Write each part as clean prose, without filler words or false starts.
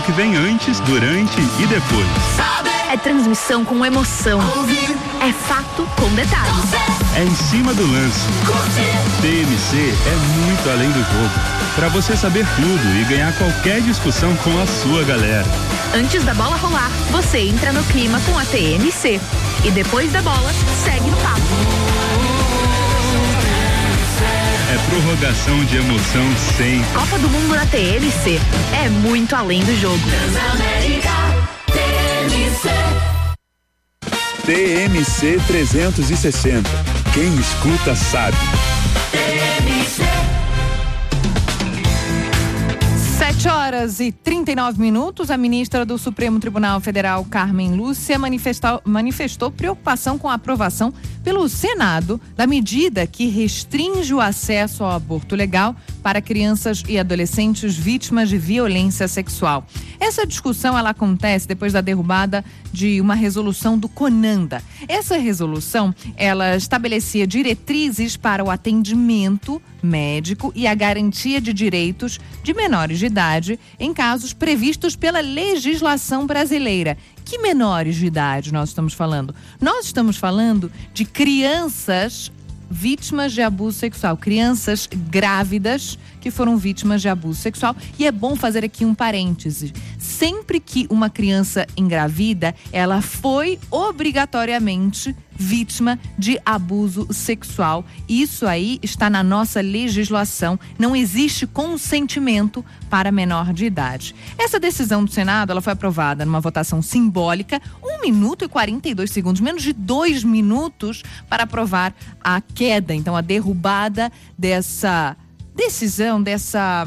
o que vem antes, durante e depois. É transmissão com emoção. É fato com detalhes. É em cima do lance. TMC é muito além do jogo. Para você saber tudo e ganhar qualquer discussão com a sua galera. Antes da bola rolar, você entra no clima com a TMC. E depois da bola, segue no papo. É prorrogação de emoção sem. Copa do Mundo na TMC. É muito além do jogo. TMC 360. Quem escuta sabe. 7h39. A ministra do Supremo Tribunal Federal, Carmen Lúcia, manifestou preocupação com a aprovação pelo Senado da medida que restringe o acesso ao aborto legal para crianças e adolescentes vítimas de violência sexual. Essa discussão ela acontece depois da derrubada de uma resolução do CONANDA. Essa resolução ela estabelecia diretrizes para o atendimento médico e a garantia de direitos de menores de idade em casos previstos pela legislação brasileira. Que menores de idade nós estamos falando? Nós estamos falando de crianças vítimas de abuso sexual, crianças grávidas que foram vítimas de abuso sexual. E é bom fazer aqui um parêntese. Sempre que uma criança engravida, ela foi obrigatoriamente vítima de abuso sexual. Isso aí está na nossa legislação. Não existe consentimento para menor de idade. Essa decisão do Senado, ela foi aprovada numa votação simbólica, 1 minuto e 42 segundos, menos de 2 minutos para aprovar a queda, então a derrubada dessa decisão, dessa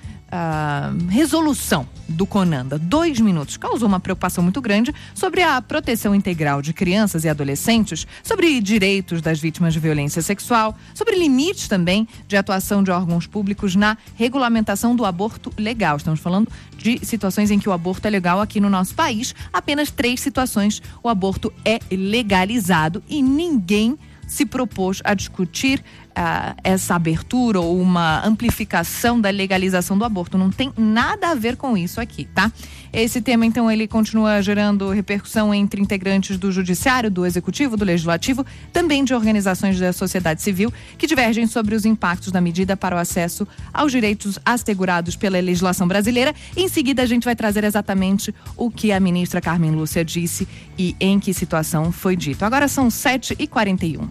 resolução do CONANDA. 2 minutos. Causou uma preocupação muito grande sobre a proteção integral de crianças e adolescentes, sobre direitos das vítimas de violência sexual, sobre limites também de atuação de órgãos públicos na regulamentação do aborto legal. Estamos falando de situações em que o aborto é legal aqui no nosso país. Apenas 3 situações o aborto é legalizado e ninguém se propôs a discutir essa abertura ou uma amplificação da legalização do aborto. Não tem nada a ver com isso aqui, tá? Esse tema, então, ele continua gerando repercussão entre integrantes do Judiciário, do Executivo, do Legislativo, também de organizações da sociedade civil, que divergem sobre os impactos da medida para o acesso aos direitos assegurados pela legislação brasileira. Em seguida, a gente vai trazer exatamente o que a ministra Carmen Lúcia disse e em que situação foi dito. Agora são 7h41.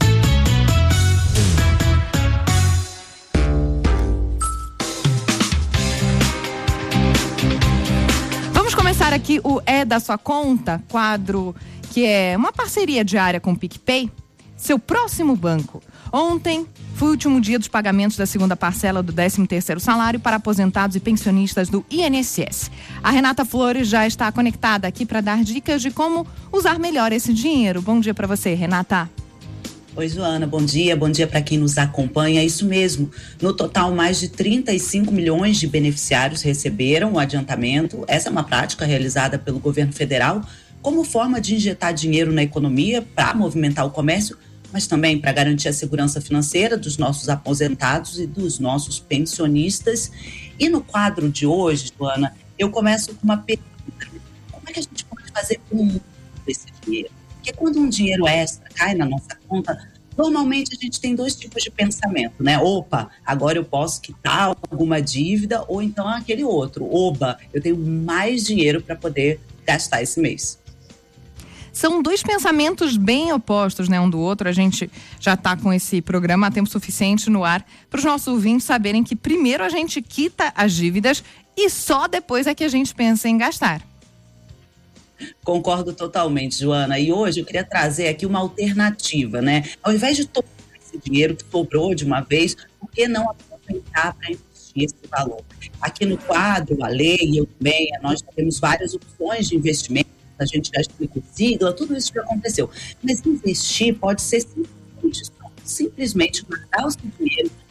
Começar aqui o É da Sua Conta, quadro que é uma parceria diária com o PicPay, seu próximo banco. Ontem foi o último dia dos pagamentos da segunda parcela do 13º salário para aposentados e pensionistas do INSS. A Renata Flores já está conectada aqui para dar dicas de como usar melhor esse dinheiro. Bom dia para você, Renata. Oi, Joana, bom dia para quem nos acompanha. Isso mesmo, no total mais de 35 milhões de beneficiários receberam o adiantamento. Essa é uma prática realizada pelo governo federal como forma de injetar dinheiro na economia para movimentar o comércio, mas também para garantir a segurança financeira dos nossos aposentados e dos nossos pensionistas. E no quadro de hoje, Joana, eu começo com uma pergunta. Como é que a gente pode fazer uso desse dinheiro? Porque quando um dinheiro extra cai na nossa conta, normalmente a gente tem 2 tipos de pensamento, né? Opa, agora eu posso quitar alguma dívida, ou então aquele outro. Oba, eu tenho mais dinheiro para poder gastar esse mês. São 2 pensamentos bem opostos, né, um do outro. A gente já está com esse programa há tempo suficiente no ar para os nossos ouvintes saberem que primeiro a gente quita as dívidas e só depois é que a gente pensa em gastar. Concordo totalmente, Joana. E hoje eu queria trazer aqui uma alternativa, né? Ao invés de tomar esse dinheiro que sobrou de uma vez, por que não aproveitar para investir esse valor? Aqui no quadro, a lei e eu também, nós temos várias opções de investimento. A gente já explicou sigla, tudo isso já aconteceu. Mas investir pode ser simplesmente guardar o seu dinheiro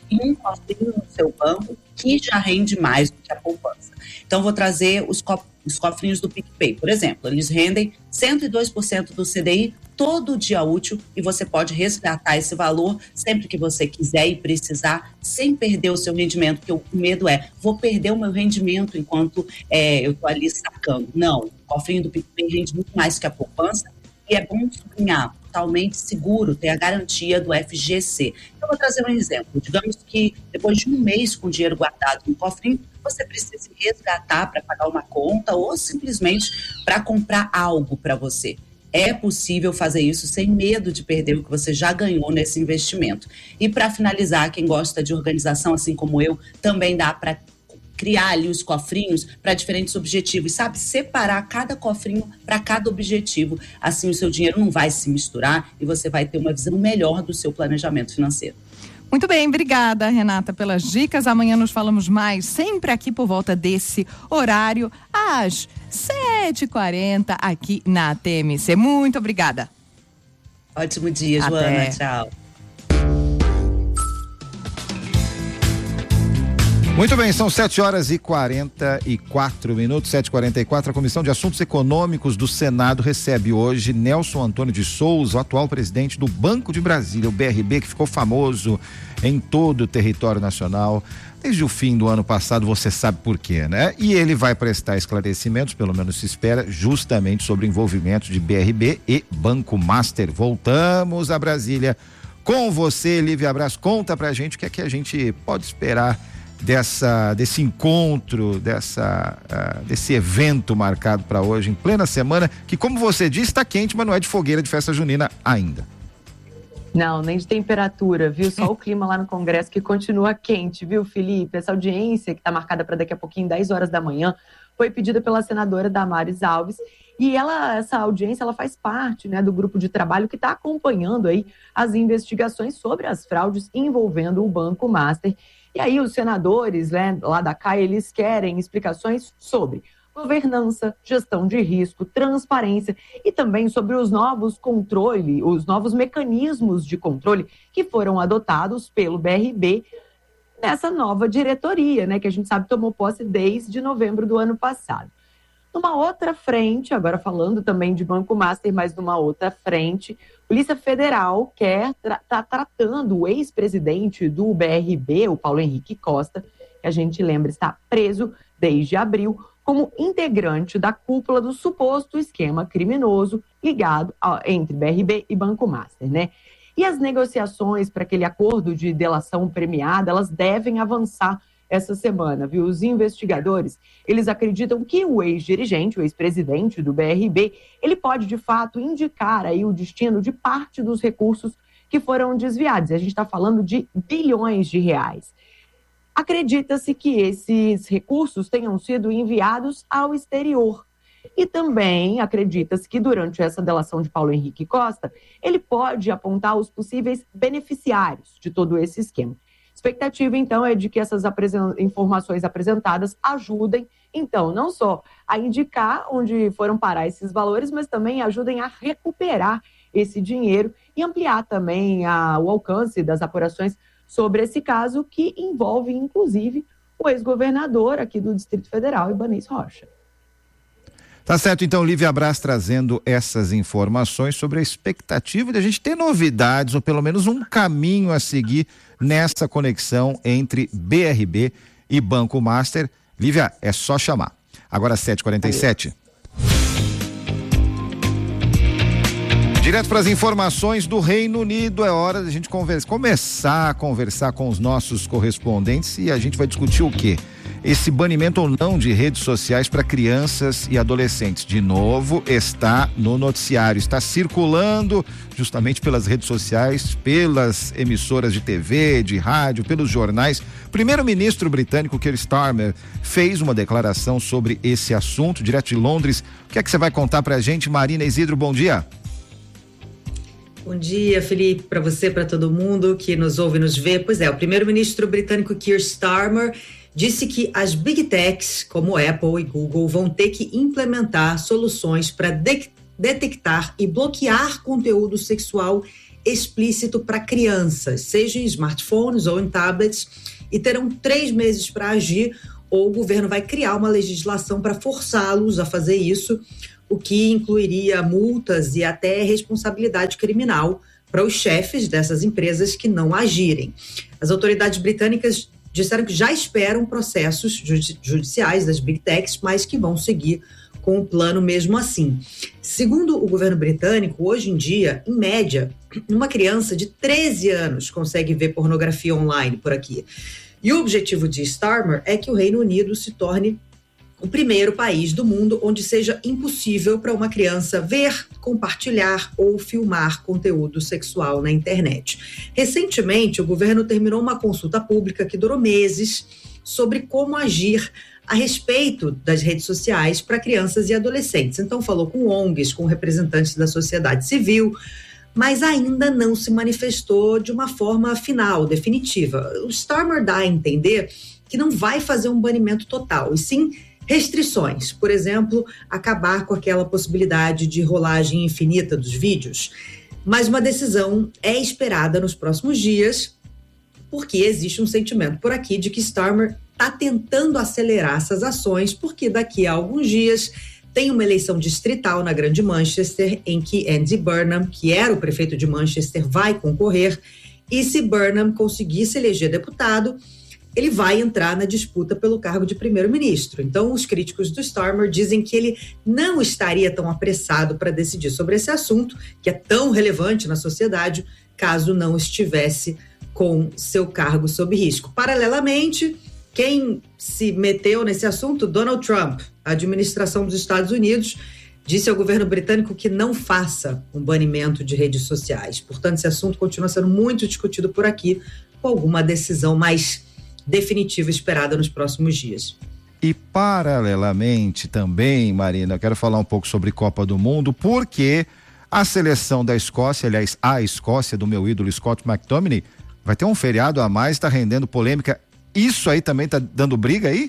em um cofrinho no seu banco que já rende mais do que a poupança. Então, vou trazer os cofrinhos do PicPay, por exemplo. Eles rendem 102% do CDI todo dia útil e você pode resgatar esse valor sempre que você quiser e precisar, sem perder o seu rendimento, porque o medo é, vou perder o meu rendimento enquanto eu estou ali sacando. Não, o cofrinho do PicPay rende muito mais que a poupança e é bom sublinhar, totalmente seguro, tem a garantia do FGC. Então, vou trazer um exemplo. Digamos que depois de um mês com dinheiro guardado no cofrinho, você precisa resgatar para pagar uma conta ou simplesmente para comprar algo para você. É possível fazer isso sem medo de perder o que você já ganhou nesse investimento. E para finalizar, quem gosta de organização, assim como eu, também dá para criar ali os cofrinhos para diferentes objetivos, sabe? Separar cada cofrinho para cada objetivo. Assim o seu dinheiro não vai se misturar e você vai ter uma visão melhor do seu planejamento financeiro. Muito bem, obrigada, Renata, pelas dicas. Amanhã nos falamos mais, sempre aqui por volta desse horário, às 7h40, aqui na TMC. Muito obrigada. Ótimo dia, Joana. Tchau. Muito bem, são 7h44, 7h44. A Comissão de Assuntos Econômicos do Senado recebe hoje Nelson Antônio de Souza, o atual presidente do Banco de Brasília, o BRB, que ficou famoso em todo o território nacional. Desde o fim do ano passado, você sabe por quê, né? E ele vai prestar esclarecimentos, pelo menos se espera, justamente sobre o envolvimento de BRB e Banco Master. Voltamos a Brasília com você, Lívia Braz. Conta pra gente o que é que a gente pode esperar desse encontro, desse evento marcado para hoje, em plena semana, que, como você disse, está quente, mas não é de fogueira de festa junina ainda. Não, nem de temperatura, viu? Só o clima lá no Congresso que continua quente, viu, Felipe? Essa audiência que está marcada para daqui a pouquinho, 10 horas da manhã, foi pedida pela senadora Damares Alves. E essa audiência, ela faz parte, né, do grupo de trabalho que está acompanhando aí as investigações sobre as fraudes envolvendo o Banco Master. E aí os senadores, né, lá da CAI, eles querem explicações sobre governança, gestão de risco, transparência e também sobre os novos controles, os novos mecanismos de controle que foram adotados pelo BRB nessa nova diretoria, né, que a gente sabe tomou posse desde novembro do ano passado. Numa outra frente, agora falando também de Banco Master, mas numa outra frente, a Polícia Federal está tratando o ex-presidente do BRB, o Paulo Henrique Costa, que a gente lembra está preso desde abril, como integrante da cúpula do suposto esquema criminoso ligado entre BRB e Banco Master, né? E as negociações para aquele acordo de delação premiada, elas devem avançar essa semana, viu? Os investigadores, eles acreditam que o ex-dirigente, o ex-presidente do BRB, ele pode, de fato, indicar aí o destino de parte dos recursos que foram desviados. E a gente está falando de bilhões de reais. Acredita-se que esses recursos tenham sido enviados ao exterior. E também acredita-se que durante essa delação de Paulo Henrique Costa, ele pode apontar os possíveis beneficiários de todo esse esquema. Expectativa, então, é de que essas informações apresentadas ajudem, então, não só a indicar onde foram parar esses valores, mas também ajudem a recuperar esse dinheiro e ampliar também o alcance das apurações sobre esse caso, que envolve, inclusive, o ex-governador aqui do Distrito Federal, Ibanez Rocha. Tá certo, então, Lívia Braz trazendo essas informações sobre a expectativa de a gente ter novidades, ou pelo menos um caminho a seguir nessa conexão entre BRB e Banco Master. Lívia, é só chamar. Agora 7h47. Direto para as informações do Reino Unido, é hora da gente começar a conversar com os nossos correspondentes, e a gente vai discutir o quê? Esse banimento ou não de redes sociais para crianças e adolescentes. De novo, está no noticiário, está circulando justamente pelas redes sociais, pelas emissoras de TV, de rádio, pelos jornais. O primeiro-ministro britânico, Keir Starmer, fez uma declaração sobre esse assunto, direto de Londres. O que é que você vai contar para a gente, Marina Isidro? Bom dia. Bom dia, Felipe, para você, para todo mundo que nos ouve e nos vê. Pois é, o primeiro-ministro britânico Keir Starmer disse que as Big Techs, como Apple e Google, vão ter que implementar soluções para detectar e bloquear conteúdo sexual explícito para crianças, seja em smartphones ou em tablets, e terão 3 meses para agir, ou o governo vai criar uma legislação para forçá-los a fazer isso, o que incluiria multas e até responsabilidade criminal para os chefes dessas empresas que não agirem. As autoridades britânicas disseram que já esperam processos judiciais das Big Techs, mas que vão seguir com o plano mesmo assim. Segundo o governo britânico, hoje em dia, em média, uma criança de 13 anos consegue ver pornografia online por aqui. E o objetivo de Starmer é que o Reino Unido se torne o primeiro país do mundo onde seja impossível para uma criança ver, compartilhar ou filmar conteúdo sexual na internet. Recentemente, o governo terminou uma consulta pública que durou meses sobre como agir a respeito das redes sociais para crianças e adolescentes. Então, falou com ONGs, com representantes da sociedade civil, mas ainda não se manifestou de uma forma final, definitiva. O Starmer dá a entender que não vai fazer um banimento total, e sim restrições. Por exemplo, acabar com aquela possibilidade de rolagem infinita dos vídeos. Mas uma decisão é esperada nos próximos dias, porque existe um sentimento por aqui de que Starmer está tentando acelerar essas ações, porque daqui a alguns dias tem uma eleição distrital na Grande Manchester, em que Andy Burnham, que era o prefeito de Manchester, vai concorrer, e se Burnham conseguir se eleger deputado, ele vai entrar na disputa pelo cargo de primeiro-ministro. Então, os críticos do Starmer dizem que ele não estaria tão apressado para decidir sobre esse assunto, que é tão relevante na sociedade, caso não estivesse com seu cargo sob risco. Paralelamente, quem se meteu nesse assunto? Donald Trump. A administração dos Estados Unidos disse ao governo britânico que não faça um banimento de redes sociais. Portanto, esse assunto continua sendo muito discutido por aqui, com alguma decisão mais definitiva esperada nos próximos dias. E paralelamente também, Marina, eu quero falar um pouco sobre Copa do Mundo, porque a seleção da Escócia, aliás, a Escócia do meu ídolo Scott McTominay, vai ter um feriado a mais, está rendendo polêmica. Isso aí também tá dando briga aí?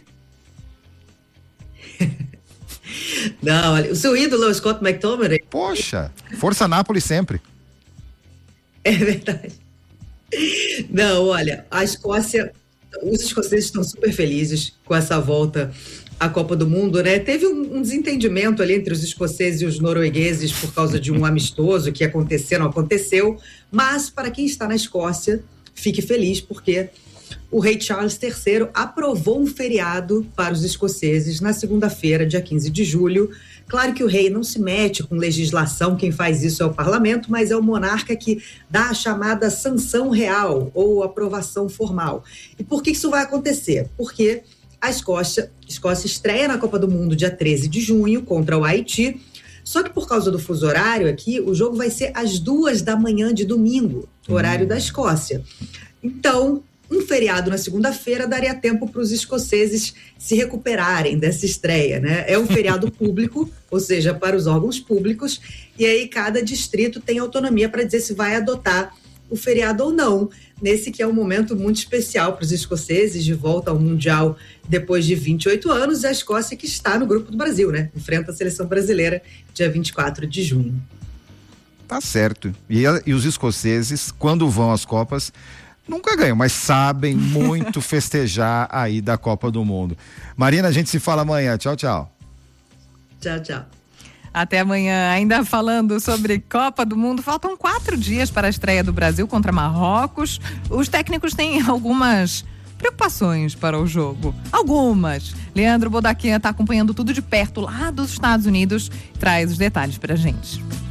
Não, olha, o seu ídolo é o Scott McTominay. Poxa, força Nápoles sempre. É verdade. Não, olha, a Escócia, os escoceses estão super felizes com essa volta à Copa do Mundo, né? Teve um desentendimento ali entre os escoceses e os noruegueses por causa de um amistoso que não aconteceu, mas para quem está na Escócia, fique feliz porque o rei Charles III aprovou um feriado para os escoceses na segunda-feira, dia 15 de julho. Claro que o rei não se mete com legislação, quem faz isso é o parlamento, mas é o monarca que dá a chamada sanção real ou aprovação formal. E por que isso vai acontecer? Porque a Escócia estreia na Copa do Mundo dia 13 de junho contra o Haiti, só que por causa do fuso horário aqui, o jogo vai ser às 2h de domingo, horário da Escócia. Então, um feriado na segunda-feira daria tempo para os escoceses se recuperarem dessa estreia, né? É um feriado público, ou seja, para os órgãos públicos, e aí cada distrito tem autonomia para dizer se vai adotar o feriado ou não, nesse que é um momento muito especial para os escoceses, de volta ao Mundial depois de 28 anos, e a Escócia que está no grupo do Brasil, né? Enfrenta a seleção brasileira dia 24 de junho. Tá certo. E os escoceses, quando vão às Copas, nunca ganham, mas sabem muito festejar aí da Copa do Mundo. Marina, a gente se fala amanhã. Tchau, tchau. Tchau, tchau. Até amanhã. Ainda falando sobre Copa do Mundo, faltam 4 dias para a estreia do Brasil contra Marrocos. Os técnicos têm algumas preocupações para o jogo. Algumas. Leandro Bodaquian está acompanhando tudo de perto lá dos Estados Unidos. Traz os detalhes pra gente.